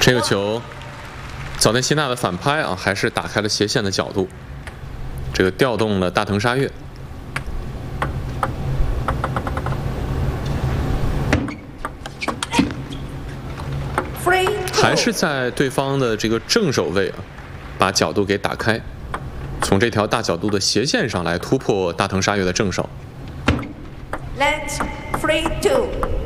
这个球，早田希娜的反拍啊，还是打开了斜线的角度，这个调动了大藤沙月。还是在对方的这个正手位啊，把角度给打开，从这条大角度的斜线上来突破大藤沙月的正手。 Let's free two.